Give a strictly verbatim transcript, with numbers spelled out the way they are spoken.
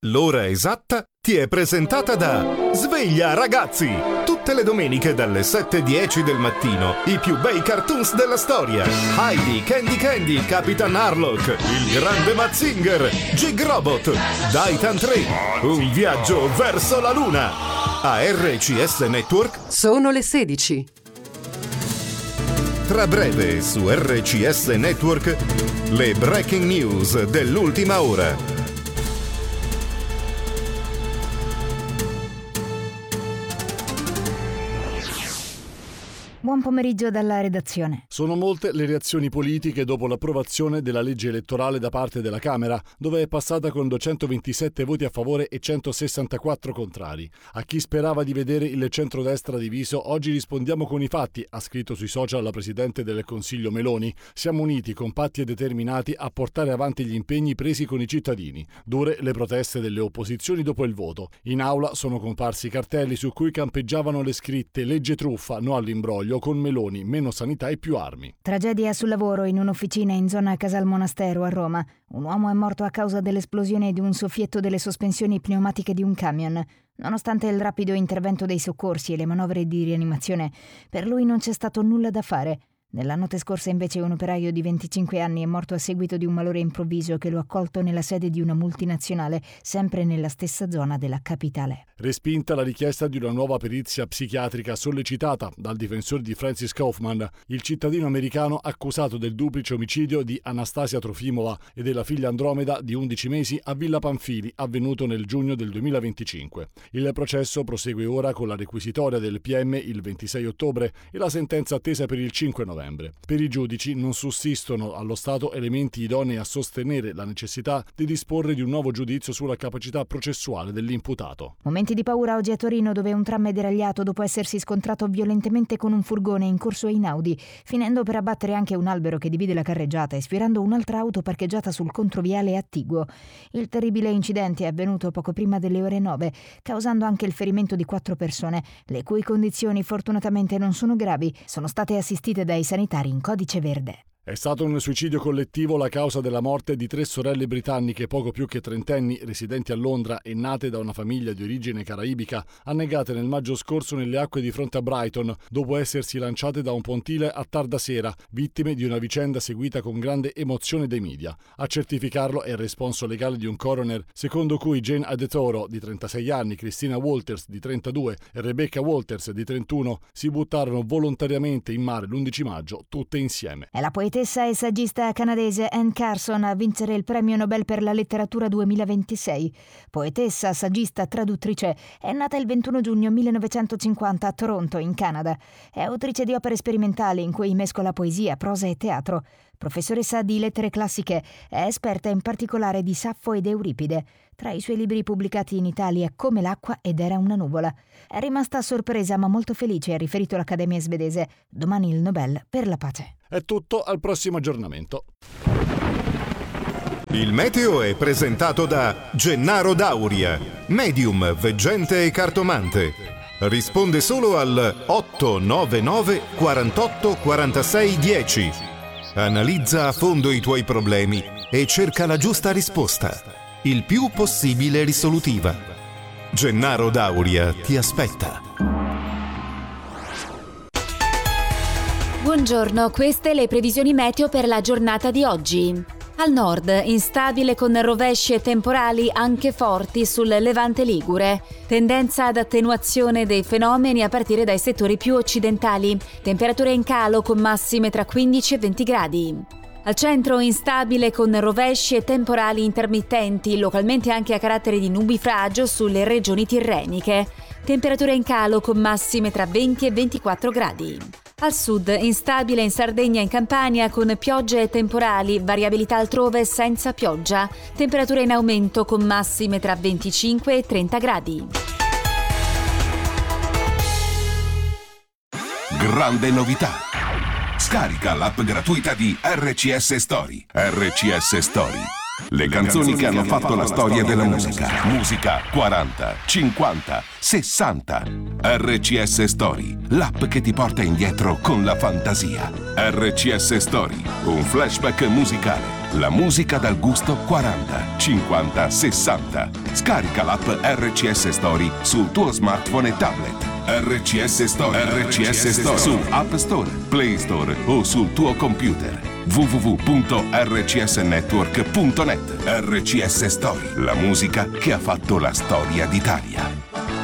L'ora esatta ti è presentata da Sveglia ragazzi! Tutte le domeniche dalle sette e dieci del mattino i più bei cartoons della storia. Heidi, Candy Candy, Capitan Harlock, il grande Mazinger, Jig Robot, Daitan tre, un viaggio verso la luna. A R C S Network sono le sedici. Tra breve su R C S Network le breaking news dell'ultima ora. Buon pomeriggio dalla redazione. Sono molte le reazioni politiche dopo l'approvazione della legge elettorale da parte della Camera, dove è passata con duecentoventisette voti a favore e centosessantaquattro contrari. A chi sperava di vedere il centrodestra diviso, oggi rispondiamo con i fatti, ha scritto sui social la Presidente del Consiglio Meloni. Siamo uniti, compatti e determinati a portare avanti gli impegni presi con i cittadini. Dure le proteste delle opposizioni dopo il voto. In aula sono comparsi cartelli su cui campeggiavano le scritte «Legge truffa, no all'imbroglio», con Meloni, meno sanità e più armi. Tragedia sul lavoro in un'officina in zona Casal Monastero a Roma. Un uomo è morto a causa dell'esplosione di un soffietto delle sospensioni pneumatiche di un camion. Nonostante il rapido intervento dei soccorsi e le manovre di rianimazione, per lui non c'è stato nulla da fare. Nella notte scorsa invece un operaio di venticinque anni è morto a seguito di un malore improvviso che lo ha colto nella sede di una multinazionale, sempre nella stessa zona della capitale. Respinta la richiesta di una nuova perizia psichiatrica sollecitata dal difensore di Francis Kaufman, il cittadino americano accusato del duplice omicidio di Anastasia Trofimova e della figlia Andromeda di undici mesi a Villa Pamphili, avvenuto nel giugno del duemilaventicinque. Il processo prosegue ora con la requisitoria del P M il ventisei ottobre e la sentenza attesa per il cinque novembre. Per i giudici non sussistono allo Stato elementi idonei a sostenere la necessità di disporre di un nuovo giudizio sulla capacità processuale dell'imputato. Momenti di paura oggi a Torino, dove un tram è deragliato dopo essersi scontrato violentemente con un furgone in corso Einaudi, finendo per abbattere anche un albero che divide la carreggiata e sfiorando un'altra auto parcheggiata sul controviale attiguo. Il terribile incidente è avvenuto poco prima delle ore nove, causando anche il ferimento di quattro persone, le cui condizioni fortunatamente non sono gravi, sono state assistite dai sanitari in codice verde. È stato un suicidio collettivo la causa della morte di tre sorelle britanniche poco più che trentenni, residenti a Londra e nate da una famiglia di origine caraibica, annegate nel maggio scorso nelle acque di fronte a Brighton, dopo essersi lanciate da un pontile a tarda sera, vittime di una vicenda seguita con grande emozione dai media. A certificarlo è il responso legale di un coroner, secondo cui Jane Adetoro, di trentasei anni, Christina Walters, di trentadue, e Rebecca Walters, di trentuno, si buttarono volontariamente in mare l'undici maggio, tutte insieme. È la poetessa e saggista canadese Anne Carson a vincere il premio Nobel per la letteratura duemilaventisei. Poetessa, saggista, traduttrice, è nata il ventuno giugno millenovecentocinquanta a Toronto, in Canada. È autrice di opere sperimentali in cui mescola poesia, prosa e teatro. Professoressa di lettere classiche, è esperta in particolare di Saffo ed Euripide. Tra i suoi libri pubblicati in Italia Come l'acqua ed Era una nuvola. È rimasta sorpresa ma molto felice, ha riferito l'Accademia svedese. Domani il Nobel per la pace. È tutto, al prossimo aggiornamento. Il meteo è presentato da Gennaro Dauria, medium, veggente e cartomante. Risponde solo al otto nove nove quarantotto quarantasei dieci. Analizza a fondo i tuoi problemi e cerca la giusta risposta, il più possibile risolutiva. Gennaro Dauria ti aspetta. Buongiorno, queste le previsioni meteo per la giornata di oggi. Al nord, instabile con rovesci e temporali anche forti sul Levante ligure. Tendenza ad attenuazione dei fenomeni a partire dai settori più occidentali. Temperature in calo con massime tra quindici e venti gradi. Al centro instabile con rovesci e temporali intermittenti, localmente anche a carattere di nubifragio sulle regioni tirreniche. Temperature in calo con massime tra venti e ventiquattro gradi. Al sud, instabile in Sardegna e in Campania con piogge e temporali, variabilità altrove senza pioggia. Temperature in aumento con massime tra venticinque e trenta gradi. Grande novità! Scarica l'app gratuita di R C S Story. R C S Story. Le canzoni che hanno fatto la storia della musica. Musica quaranta, cinquanta, sessanta. R C S Story, l'app che ti porta indietro con la fantasia. R C S Story, un flashback musicale. La musica dal gusto quaranta, cinquanta, sessanta. Scarica l'app R C S Story sul tuo smartphone e tablet. R C S Story, R C S Story su App Store, Play Store o sul tuo computer. w w w punto r c s network punto net. R C S Story, la musica che ha fatto la storia d'Italia.